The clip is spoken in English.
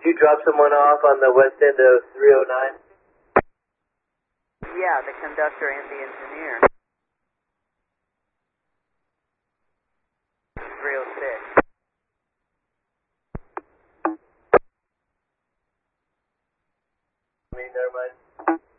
Did you drop someone off on the west end of 309? Yeah, the conductor and the engineer. 306. Never mind.